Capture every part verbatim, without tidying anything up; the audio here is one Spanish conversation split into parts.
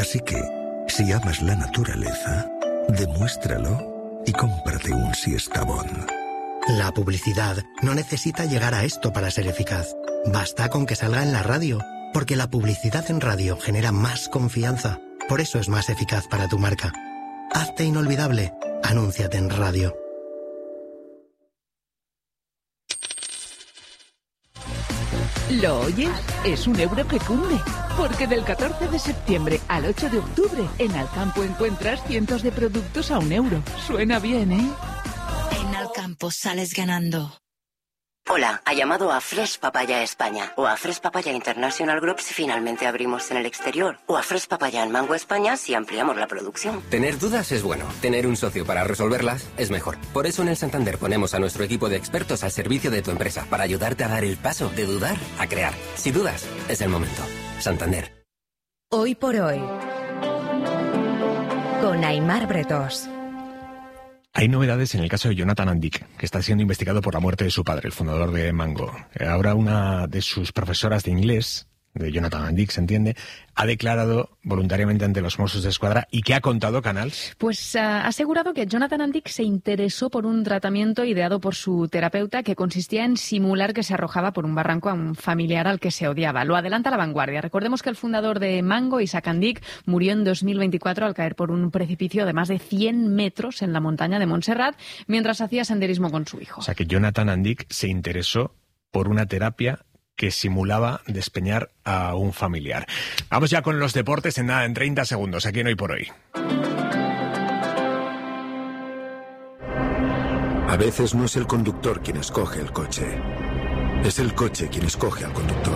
Así que, si amas la naturaleza, demuéstralo y cómprate un Siestabón. La publicidad no necesita llegar a esto para ser eficaz. Basta con que salga en la radio, porque la publicidad en radio genera más confianza. Por eso es más eficaz para tu marca. Hazte inolvidable. Anúnciate en radio. ¿Lo oyes? Es un euro que cunde. Porque del catorce de septiembre al ocho de octubre, en Alcampo encuentras cientos de productos a un euro. Suena bien, ¿eh? En Alcampo sales ganando. Hola, ha llamado a Fresh Papaya España o a Fresh Papaya International Group si finalmente abrimos en el exterior o a Fresh Papaya en Mango España si ampliamos la producción. Tener dudas es bueno, tener un socio para resolverlas es mejor. Por eso en el Santander ponemos a nuestro equipo de expertos al servicio de tu empresa para ayudarte a dar el paso de dudar a crear. Si dudas, es el momento. Santander. Hoy por hoy, con Aimar Bretós. Hay novedades en el caso de Jonathan Andic, que está siendo investigado por la muerte de su padre, el fundador de Mango. Ahora una de sus profesoras de inglés, de Jonathan Andic, se entiende, ha declarado voluntariamente ante los Mossos d'Esquadra. ¿Y qué ha contado Canals? Pues ha asegurado que Jonathan Andic se interesó por un tratamiento ideado por su terapeuta que consistía en simular que se arrojaba por un barranco a un familiar al que se odiaba. Lo adelanta La Vanguardia. Recordemos que el fundador de Mango, Isaac Andic, murió en dos mil veinticuatro al caer por un precipicio de más de cien metros en la montaña de Montserrat mientras hacía senderismo con su hijo. O sea que Jonathan Andic se interesó por una terapia que simulaba despeñar a un familiar. Vamos ya con los deportes en nada, en treinta segundos, aquí en Hoy por Hoy. A veces no es el conductor quien escoge el coche, es el coche quien escoge al conductor.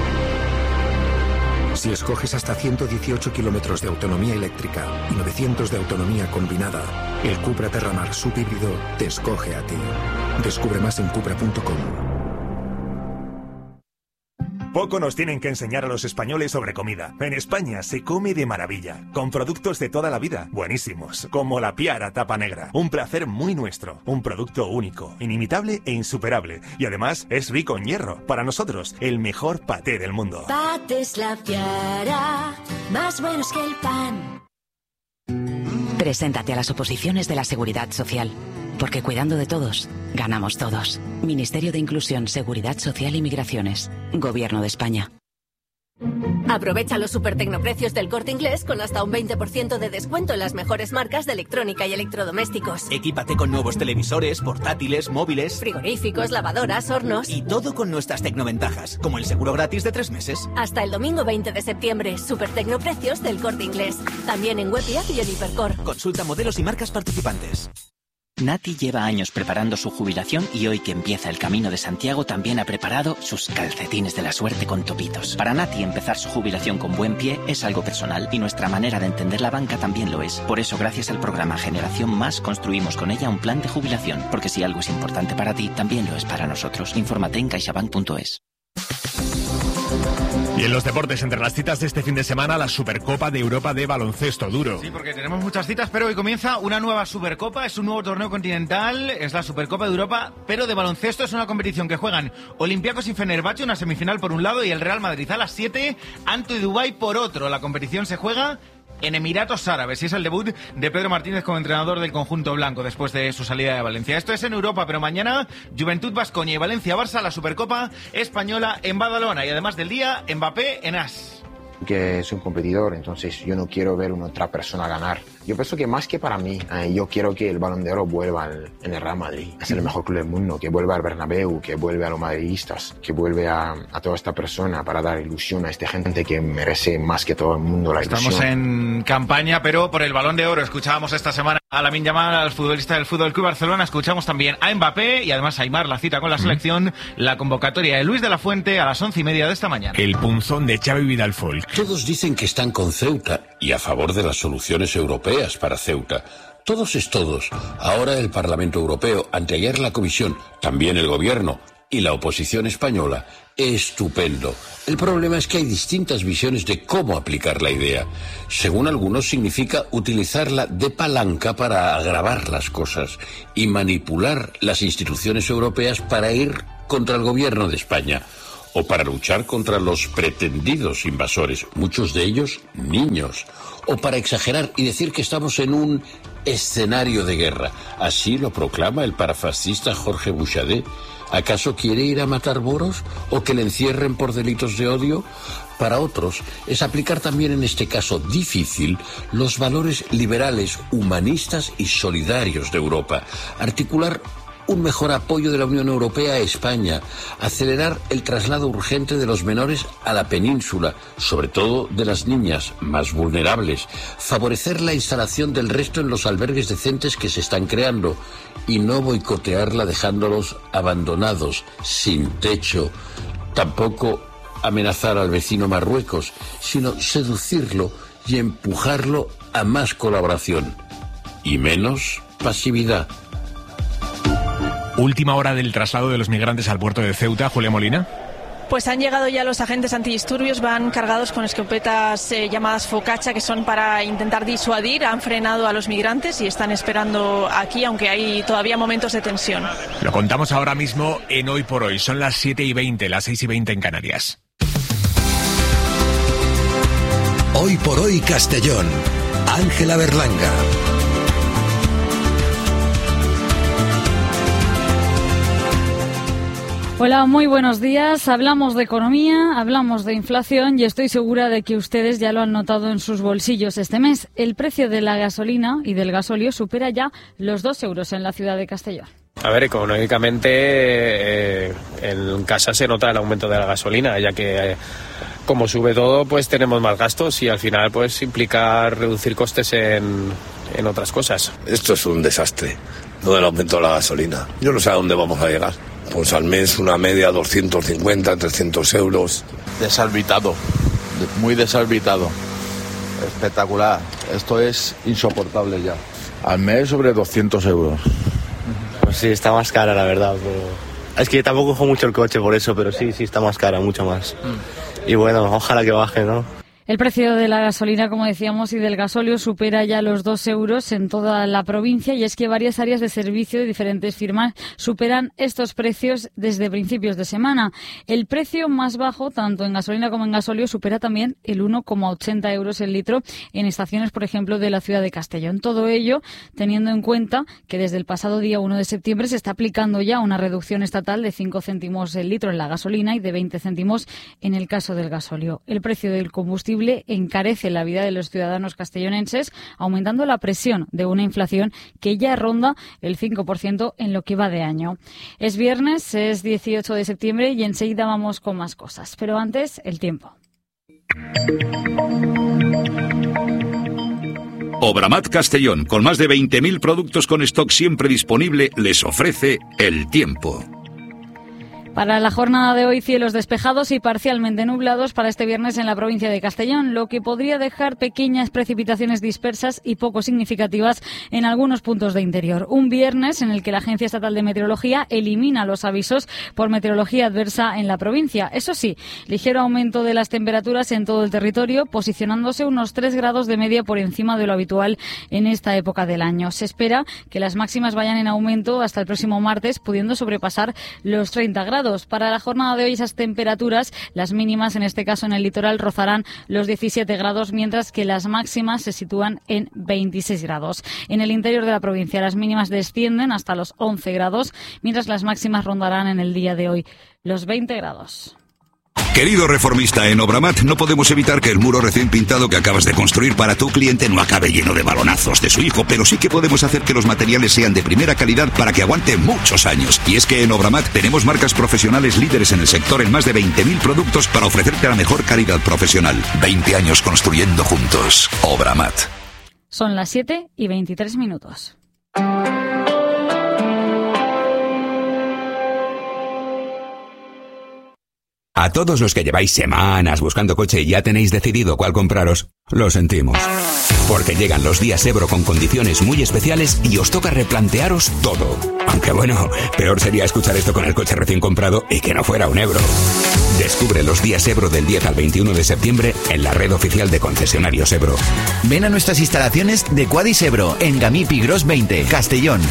Si escoges hasta ciento dieciocho kilómetros de autonomía eléctrica y novecientos de autonomía combinada, el Cupra Terramar subhíbrido te escoge a ti. Descubre más en cupra punto com. Poco nos tienen que enseñar a los españoles sobre comida. En España se come de maravilla, con productos de toda la vida, buenísimos, como la Piara Tapa Negra. Un placer muy nuestro, un producto único, inimitable e insuperable. Y además es rico en hierro. Para nosotros, el mejor paté del mundo. Patés La Piara, más buenos que el pan. Preséntate a las oposiciones de la Seguridad Social. Porque cuidando de todos, ganamos todos. Ministerio de Inclusión, Seguridad Social y Migraciones. Gobierno de España. Aprovecha los supertecnoprecios del Corte Inglés con hasta un veinte por ciento de descuento en las mejores marcas de electrónica y electrodomésticos. Equípate con nuevos televisores, portátiles, móviles, frigoríficos, lavadoras, hornos. Y todo con nuestras tecnoventajas, como el seguro gratis de tres meses. Hasta el domingo veinte de septiembre, supertecnoprecios del Corte Inglés. También en web y app y en Hipercor. Consulta modelos y marcas participantes. Nati lleva años preparando su jubilación y hoy que empieza el Camino de Santiago también ha preparado sus calcetines de la suerte con topitos. Para Nati empezar su jubilación con buen pie es algo personal y nuestra manera de entender la banca también lo es. Por eso gracias al programa Generación Más construimos con ella un plan de jubilación, porque si algo es importante para ti, también lo es para nosotros. Infórmate en caixabank punto es. Y en los deportes, entre las citas de este fin de semana, la Supercopa de Europa de baloncesto duro. Sí, porque tenemos muchas citas, pero hoy comienza una nueva Supercopa, es un nuevo torneo continental, es la Supercopa de Europa, pero de baloncesto. Es una competición que juegan Olympiacos y Fenerbahce, una semifinal por un lado, y el Real Madrid a las siete, Anto y Dubái por otro. La competición se juega en Emiratos Árabes y es el debut de Pedro Martínez como entrenador del conjunto blanco después de su salida de Valencia. Esto es en Europa, pero mañana Juventud Baskonia y Valencia-Barça, la Supercopa española en Badalona, y además del día, Mbappé en As. Que es un competidor, entonces yo no quiero ver a una otra persona ganar. Yo pienso que más que para mí, eh, yo quiero que el Balón de Oro vuelva al, en el Real Madrid. Es el mejor club del mundo, que vuelva al Bernabéu, que vuelva a los madridistas, que vuelve a, a toda esta persona para dar ilusión a esta gente que merece más que todo el mundo la ilusión. Estamos en campaña, pero por el Balón de Oro. Escuchábamos esta semana a Lamine Yamal, al futbolista del Fútbol Club Barcelona. Escuchamos también a Mbappé y además a Aimar, la cita con la selección, la convocatoria de Luis de la Fuente a las once y media de esta mañana. El punzón de Xavi Vidal Folk. Todos dicen que están con Ceuta y a favor de las soluciones europeas para Ceuta. Todos es todos. Ahora el Parlamento Europeo, anteayer la Comisión, también el Gobierno y la oposición española. Estupendo. El problema es que hay distintas visiones de cómo aplicar la idea. Según algunos significa utilizarla de palanca para agravar las cosas y manipular las instituciones europeas para ir contra el Gobierno de España. o para luchar contra los pretendidos invasores, muchos de ellos niños, o para exagerar y decir que estamos en un escenario de guerra. Así lo proclama el parafascista Jorge Buxadé. ¿Acaso quiere ir a matar moros o que le encierren por delitos de odio? Para otros es aplicar también en este caso difícil los valores liberales, humanistas y solidarios de Europa, articular un mejor apoyo de la Unión Europea a España, acelerar el traslado urgente de los menores a la península, sobre todo de las niñas más vulnerables, favorecer la instalación del resto en los albergues decentes que se están creando y no boicotearla dejándolos abandonados, sin techo, tampoco amenazar al vecino Marruecos, sino seducirlo y empujarlo a más colaboración y menos pasividad. Última hora del traslado de los migrantes al puerto de Ceuta, Julia Molina. Pues han llegado ya los agentes antidisturbios, van cargados con escopetas eh, llamadas Focaccia, que son para intentar disuadir. Han frenado a los migrantes y están esperando aquí, aunque hay todavía momentos de tensión. Lo contamos ahora mismo en Hoy por Hoy. Son las siete y veinte, las seis y veinte en Canarias. Hoy por Hoy Castellón. Ángela Berlanga. Hola, muy buenos días. Hablamos de economía, hablamos de inflación y estoy segura de que ustedes ya lo han notado en sus bolsillos este mes. El precio de la gasolina y del gasóleo supera ya los dos euros en la ciudad de Castellón. A ver, económicamente eh, en casa se nota el aumento de la gasolina, ya que eh, como sube todo, pues tenemos más gastos y al final pues implica reducir costes en, en otras cosas. Esto es un desastre, no el aumento de la gasolina. Yo no sé a dónde vamos a llegar. Pues al mes una media doscientos cincuenta, trescientos euros. Desorbitado, muy desorbitado. Espectacular. Esto es insoportable ya. Al mes sobre doscientos euros. Pues sí, está más cara la verdad. Pero... Es que tampoco cojo mucho el coche por eso, pero sí, sí está más cara, mucho más. Mm. Y bueno, ojalá que baje, ¿no? El precio de la gasolina, como decíamos, y del gasóleo supera ya los dos euros en toda la provincia y es que varias áreas de servicio de diferentes firmas superan estos precios desde principios de semana. El precio más bajo, tanto en gasolina como en gasóleo, supera también el uno coma ochenta euros el litro en estaciones, por ejemplo, de la ciudad de Castellón. Todo ello teniendo en cuenta que desde el pasado día uno de septiembre se está aplicando ya una reducción estatal de cinco céntimos el litro en la gasolina y de veinte céntimos en el caso del gasóleo. El precio del combustible encarece la vida de los ciudadanos castellonenses, aumentando la presión de una inflación que ya ronda el cinco por ciento en lo que va de año. Es viernes, es dieciocho de septiembre y enseguida vamos con más cosas. Pero antes, el tiempo. Obramat Castellón, con más de veinte mil productos con stock siempre disponible, les ofrece el tiempo. Para la jornada de hoy, cielos despejados y parcialmente nublados para este viernes en la provincia de Castellón, lo que podría dejar pequeñas precipitaciones dispersas y poco significativas en algunos puntos de interior. Un viernes en el que la Agencia Estatal de Meteorología elimina los avisos por meteorología adversa en la provincia. Eso sí, ligero aumento de las temperaturas en todo el territorio, posicionándose unos tres grados de media por encima de lo habitual en esta época del año. Se espera que las máximas vayan en aumento hasta el próximo martes, pudiendo sobrepasar los treinta grados. Para la jornada de hoy esas temperaturas, las mínimas en este caso en el litoral rozarán los diecisiete grados, mientras que las máximas se sitúan en veintiséis grados. En el interior de la provincia las mínimas descienden hasta los once grados, mientras las máximas rondarán en el día de hoy los veinte grados. Querido reformista, en Obramat no podemos evitar que el muro recién pintado que acabas de construir para tu cliente no acabe lleno de balonazos de su hijo, pero sí que podemos hacer que los materiales sean de primera calidad para que aguante muchos años. Y es que en Obramat tenemos marcas profesionales líderes en el sector en más de veinte mil productos para ofrecerte la mejor calidad profesional. veinte años construyendo juntos. Obramat. Son las siete y veintitrés minutos. A todos los que lleváis semanas buscando coche y ya tenéis decidido cuál compraros, lo sentimos. Porque llegan los días Ebro con condiciones muy especiales y os toca replantearos todo. Aunque bueno, peor sería escuchar esto con el coche recién comprado y que no fuera un Ebro. Descubre los días Ebro del diez al veintiuno de septiembre en la red oficial de concesionarios Ebro. Ven a nuestras instalaciones de Quadis Ebro en Gamipi Gros veinte, Castellón.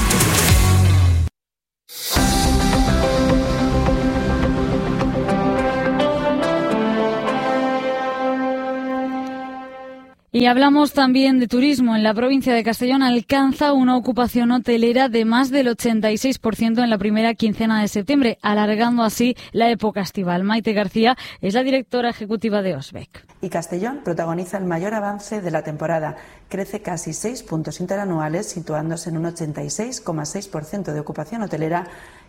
Y hablamos también de turismo. En la provincia de Castellón alcanza una ocupación hotelera de más del ochenta y seis por ciento en la primera quincena de septiembre, alargando así la época estival. Maite García es la directora ejecutiva de Osbec. Y Castellón protagoniza el mayor avance de la temporada. Crece casi seis puntos interanuales, situándose en un ochenta y seis coma seis por ciento de ocupación hotelera,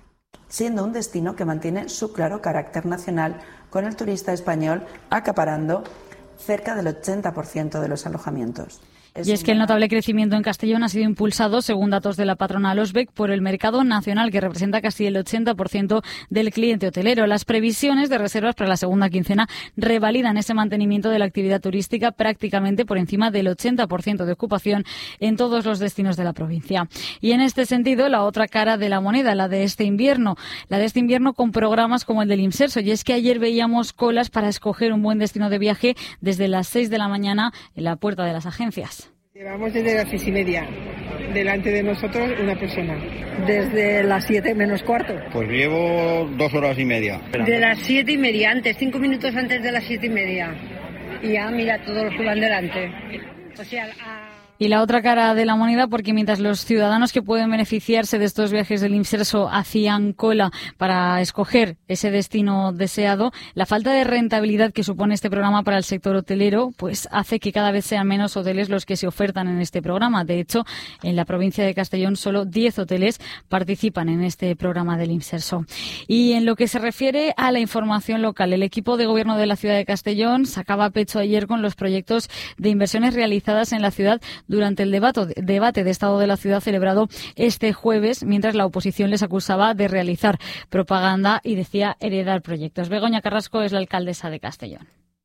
siendo un destino que mantiene su claro carácter nacional, con el turista español acaparando cerca del ochenta por ciento de los alojamientos. Es y es que el notable crecimiento en Castellón ha sido impulsado, según datos de la patronal Osbec, por el mercado nacional, que representa casi el ochenta por ciento del cliente hotelero. Las previsiones de reservas para la segunda quincena revalidan ese mantenimiento de la actividad turística, prácticamente por encima del ochenta por ciento de ocupación en todos los destinos de la provincia. Y en este sentido, la otra cara de la moneda, la de este invierno, la de este invierno con programas como el del Imserso. Y es que ayer veíamos colas para escoger un buen destino de viaje desde las seis de la mañana en la puerta de las agencias. Llevamos desde las seis y media, delante de nosotros una persona. Desde las siete menos cuarto. Pues llevo dos horas y media. De las siete y media, antes, cinco minutos antes de las siete y media. Y ya mira todos los que van delante. O sea, a... Y la otra cara de la moneda, porque mientras los ciudadanos que pueden beneficiarse de estos viajes del Imserso hacían cola para escoger ese destino deseado, la falta de rentabilidad que supone este programa para el sector hotelero pues hace que cada vez sean menos hoteles los que se ofertan en este programa. De hecho, en la provincia de Castellón solo diez hoteles participan en este programa del Imserso. Y en lo que se refiere a la información local, el equipo de gobierno de la ciudad de Castellón sacaba pecho ayer con los proyectos de inversiones realizadas en la ciudad durante el debate, debate de Estado de la Ciudad celebrado este jueves, mientras la oposición les acusaba de realizar propaganda y decía heredar proyectos. Begoña Carrasco es la alcaldesa de Castellón.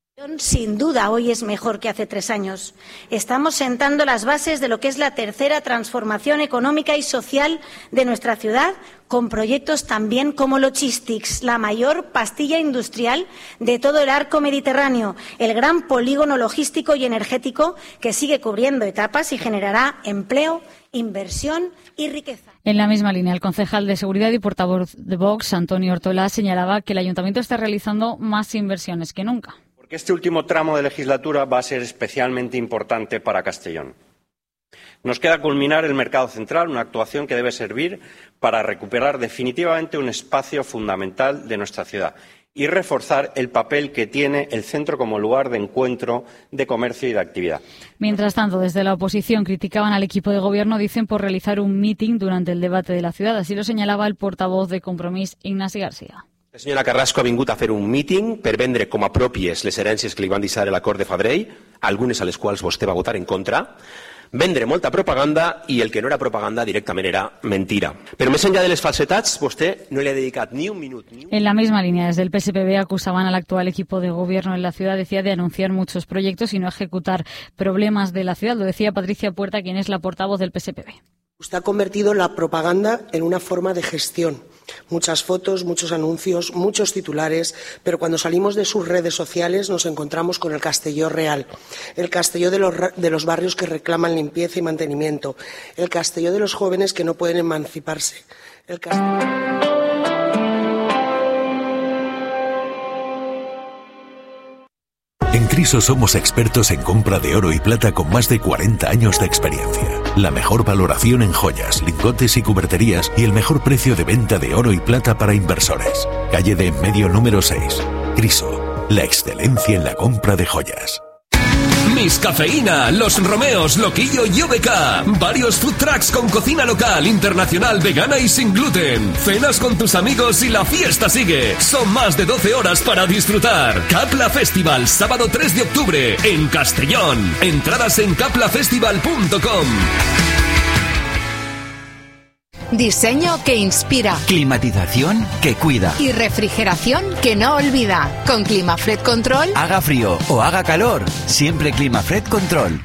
Sin duda, hoy es mejor que hace tres años. Estamos sentando las bases de lo que es la tercera transformación económica y social de nuestra ciudad, con proyectos también como Logistics, la mayor pastilla industrial de todo el arco mediterráneo, el gran polígono logístico y energético que sigue cubriendo etapas y generará empleo, inversión y riqueza. En la misma línea, el concejal de Seguridad y portavoz de Vox, Antonio Ortola, señalaba que el Ayuntamiento está realizando más inversiones que nunca. Porque este último tramo de legislatura va a ser especialmente importante para Castellón. Nos queda culminar el mercado central, una actuación que debe servir para recuperar definitivamente un espacio fundamental de nuestra ciudad y reforzar el papel que tiene el centro como lugar de encuentro, de comercio y de actividad. Mientras tanto, desde la oposición criticaban al equipo de gobierno, dicen, por realizar un meeting durante el debate de la ciudad. Así lo señalaba el portavoz de Compromís, Ignasi García. La senyora Carrasco ha vingut a fer un míting per vendre com a pròpies les herències que li van deixar l'acord de febrer, algunes a les quals vostè va votar en contra, vendre molta propaganda i el que no era propaganda directament era mentira. Però més enllà de les falsetats, vostè no le ha dedicat ni un minut. Ni un... En la misma línea, desde el P S P B acusaban al actual equipo de gobierno en la ciudad, decía, de anunciar muchos proyectos y no ejecutar problemas de la ciudad. Lo decía Patricia Puerta, quien es la portavoz del P S P B. Usted ha convertido la propaganda en una forma de gestión. Muchas fotos, muchos anuncios, muchos titulares, pero cuando salimos de sus redes sociales nos encontramos con el Castelló real, el Castelló de los, de los barrios que reclaman limpieza y mantenimiento, el Castelló de los jóvenes que no pueden emanciparse, el Castelló... En Criso somos expertos en compra de oro y plata con más de cuarenta años de experiencia. La mejor valoración en joyas, lingotes y cuberterías y el mejor precio de venta de oro y plata para inversores. Calle de En Medio número seis. Criso, la excelencia en la compra de joyas. Miss Cafeína, Los Romeos, Loquillo y O B K. Varios food trucks con cocina local, internacional, vegana y sin gluten. Cenas con tus amigos y la fiesta sigue. Son más de doce horas para disfrutar. Capla Festival, sábado tres de octubre, en Castellón. Entradas en capla festival punto com. Diseño que inspira. Climatización que cuida. Y refrigeración que no olvida. Con Climafred Control. Haga frío o haga calor, siempre Climafred Control.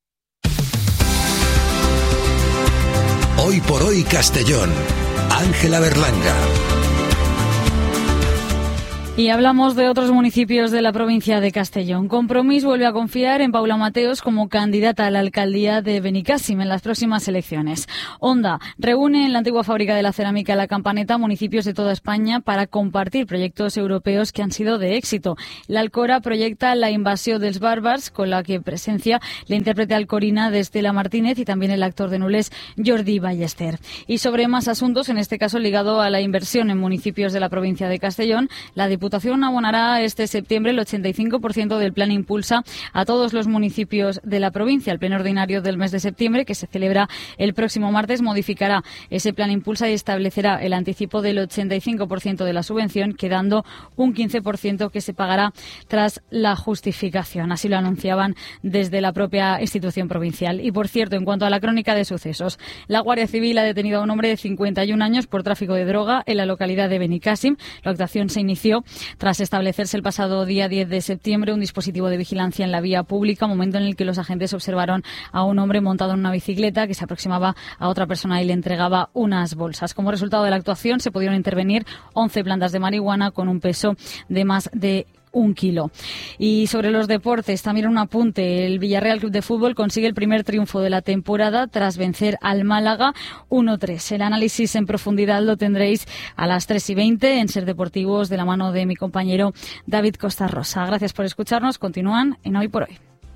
Hoy por hoy Castellón. Ángela Berlanga. Y hablamos de otros municipios de la provincia de Castellón. Compromís vuelve a confiar en Paula Mateos como candidata a la alcaldía de Benicàssim en las próximas elecciones. Onda reúne en la antigua fábrica de la cerámica La Campaneta municipios de toda España para compartir proyectos europeos que han sido de éxito. La Alcora proyecta La invasión dels bàrbars, con la que presencia la intérprete alcorina de Estela Martínez y también el actor de Nules Jordi Ballester. Y sobre más asuntos, en este caso ligado a la inversión en municipios de la provincia de Castellón, la Diputación abonará este septiembre el ochenta y cinco por ciento del plan Impulsa a todos los municipios de la provincia. El pleno ordinario del mes de septiembre, que se celebra el próximo martes, modificará ese plan Impulsa y establecerá el anticipo del ochenta y cinco por ciento de la subvención, quedando un quince por ciento que se pagará tras la justificación. Así lo anunciaban desde la propia institución provincial. Y, por cierto, en cuanto a la crónica de sucesos, la Guardia Civil ha detenido a un hombre de cincuenta y un años por tráfico de droga en la localidad de Benicàssim. La actuación se inició tras establecerse el pasado día diez de septiembre un dispositivo de vigilancia en la vía pública, momento en el que los agentes observaron a un hombre montado en una bicicleta que se aproximaba a otra persona y le entregaba unas bolsas. Como resultado de la actuación se pudieron intervenir once plantas de marihuana con un peso de más de un kilo. Y sobre los deportes, también un apunte. El Villarreal Club de Fútbol consigue el primer triunfo de la temporada tras vencer al Málaga uno tres. El análisis en profundidad lo tendréis a las tres y veinte en Ser Deportivos, de la mano de mi compañero David Costa Rosa. Gracias por escucharnos. Continúan en Hoy por Hoy.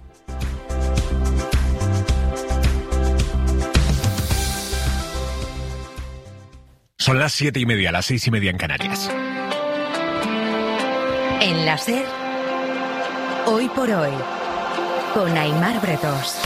Son las siete y media, las seis y media en Canarias. En la SER, Hoy por Hoy, con Aimar Bretos.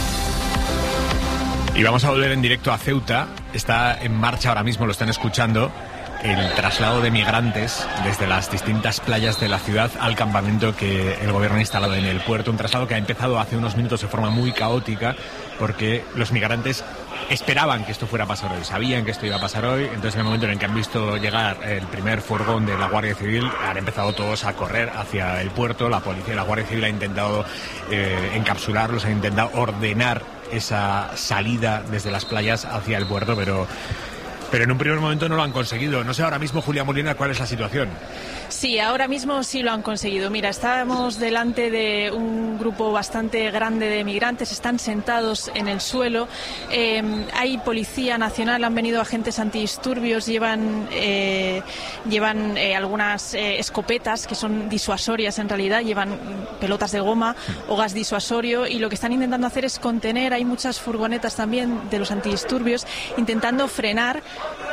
Y vamos a volver en directo a Ceuta. Está en marcha ahora mismo, lo están escuchando, el traslado de migrantes desde las distintas playas de la ciudad al campamento que el gobierno ha instalado en el puerto. Un traslado que ha empezado hace unos minutos de forma muy caótica, porque los migrantes esperaban que esto fuera a pasar hoy, sabían que esto iba a pasar hoy. Entonces, en el momento en el que han visto llegar el primer furgón de la Guardia Civil, han empezado todos a correr hacia el puerto. La policía y la Guardia Civil ha intentado eh, encapsularlos, ha intentado ordenar esa salida desde las playas hacia el puerto, pero pero en un primer momento no lo han conseguido. No sé ahora mismo, Julia Molina, cuál es la situación. Sí, ahora mismo sí lo han conseguido. Mira, estábamos delante de un grupo bastante grande de migrantes, están sentados en el suelo. Eh, hay policía nacional, han venido agentes antidisturbios, llevan, eh, llevan eh, algunas eh, escopetas que son disuasorias en realidad, llevan pelotas de goma o gas disuasorio, y lo que están intentando hacer es contener. Hay muchas furgonetas también de los antidisturbios intentando frenar.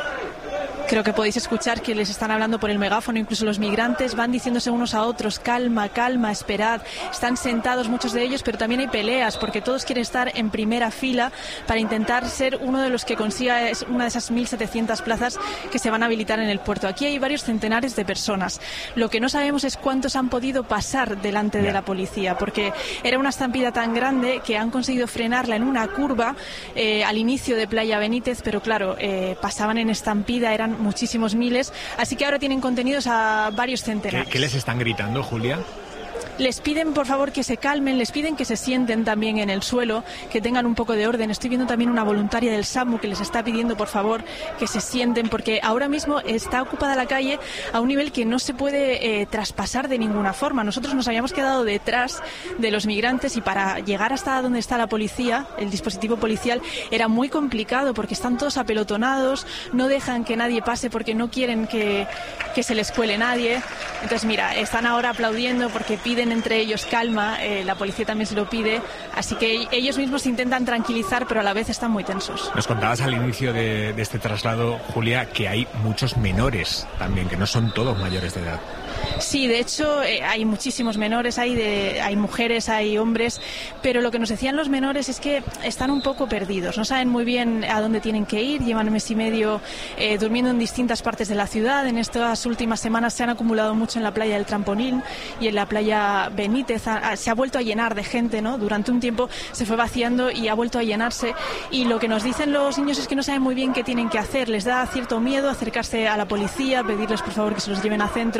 Creo que podéis escuchar que les están hablando por el megáfono, incluso los migrantes van diciéndose unos a otros: calma, calma, esperad. Están sentados muchos de ellos, pero también hay peleas, porque todos quieren estar en primera fila para intentar ser uno de los que consiga una de esas mil setecientas plazas que se van a habilitar en el puerto. Aquí hay varios centenares de personas. Lo que no sabemos es cuántos han podido pasar delante de la policía, porque era una estampida tan grande que han conseguido frenarla en una curva eh, al inicio de Playa Benítez, pero claro, eh, pasaban en estampida, eran muchísimos miles, así que ahora tienen contenidos a varios centenares. ¿Qué, qué les están gritando, Julia? Les piden, por favor, que se calmen, les piden que se sienten también en el suelo, que tengan un poco de orden. Estoy viendo también una voluntaria del SAMU que les está pidiendo, por favor, que se sienten, porque ahora mismo está ocupada la calle a un nivel que no se puede eh, traspasar de ninguna forma. Nosotros nos habíamos quedado detrás de los migrantes y para llegar hasta donde está la policía, el dispositivo policial, era muy complicado porque están todos apelotonados, no dejan que nadie pase porque no quieren que, que se les cuele nadie. Entonces, mira, están ahora aplaudiendo porque piden entre ellos calma, eh, la policía también se lo pide, así que ellos mismos intentan tranquilizar, pero a la vez están muy tensos. Nos contabas al inicio de, de este traslado, Julia, que hay muchos menores también, que no son todos mayores de edad. Sí, de hecho eh, hay muchísimos menores, hay, de, hay mujeres, hay hombres, pero lo que nos decían los menores es que están un poco perdidos, no saben muy bien a dónde tienen que ir, llevan un mes y medio eh, durmiendo en distintas partes de la ciudad. En estas últimas semanas se han acumulado mucho en la playa del Trampolín y en la playa Benítez, a, a, se ha vuelto a llenar de gente, ¿no? Durante un tiempo se fue vaciando y ha vuelto a llenarse, y lo que nos dicen los niños es que no saben muy bien qué tienen que hacer, les da cierto miedo acercarse a la policía, pedirles por favor que se los lleven a centros,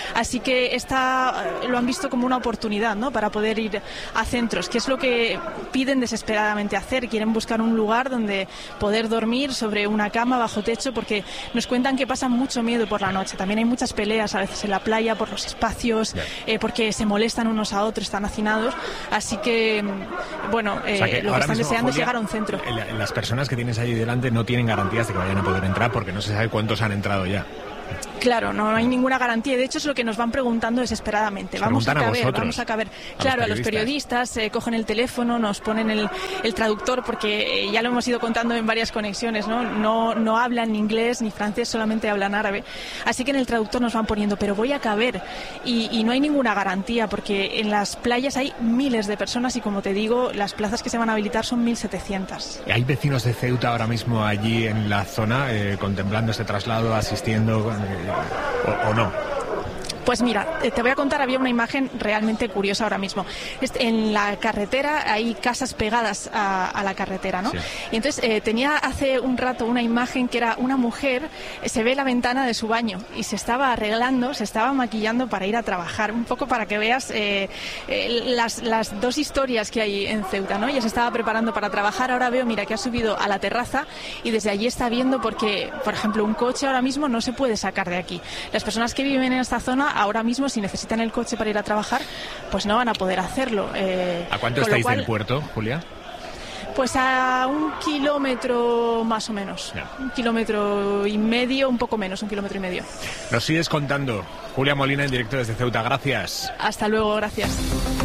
Así que esta, lo han visto como una oportunidad, ¿no?, para poder ir a centros, que es lo que piden desesperadamente hacer. Quieren buscar un lugar donde poder dormir sobre una cama bajo techo, porque nos cuentan que pasan mucho miedo por la noche. También hay muchas peleas a veces en la playa por los espacios, eh, porque se molestan unos a otros, están hacinados. Así que, bueno, eh, o sea que lo que están mismo, deseando Julia, es llegar a un centro. Las personas que tienes ahí delante no tienen garantías de que vayan a poder entrar, porque no se sabe cuántos han entrado ya. Claro, no hay ninguna garantía. De hecho, es lo que nos van preguntando desesperadamente. Vamos a caber, a vamos a caber. Claro, a los periodistas, eh, cogen el teléfono, nos ponen el, el traductor, porque eh, ya lo hemos ido contando en varias conexiones, ¿no? No, no hablan ni inglés ni francés, solamente hablan árabe. Así que en el traductor nos van poniendo, pero voy a caber. Y, y no hay ninguna garantía, porque en las playas hay miles de personas y, como te digo, las plazas que se van a habilitar son mil setecientas. ¿Hay vecinos de Ceuta ahora mismo allí en la zona eh, contemplando este traslado, asistiendo? O, o no. Pues mira, te voy a contar, había una imagen realmente curiosa ahora mismo. En la carretera hay casas pegadas a, a la carretera, ¿no? Sí. Y entonces eh, tenía hace un rato una imagen que era una mujer, eh, se ve la ventana de su baño y se estaba arreglando, se estaba maquillando para ir a trabajar, un poco para que veas eh, eh, las, las dos historias que hay en Ceuta, ¿no? Ella se estaba preparando para trabajar, ahora veo, mira, que ha subido a la terraza y desde allí está viendo, porque, por ejemplo, un coche ahora mismo no se puede sacar de aquí. Las personas que viven en esta zona ahora mismo, si necesitan el coche para ir a trabajar, pues no van a poder hacerlo. Eh, ¿A cuánto estáis cual, del puerto, Julia? Pues a un kilómetro más o menos. Yeah. Un kilómetro y medio, un poco menos, un kilómetro y medio. Nos sigues contando. Julia Molina, en directo desde Ceuta. Gracias. Hasta luego, gracias.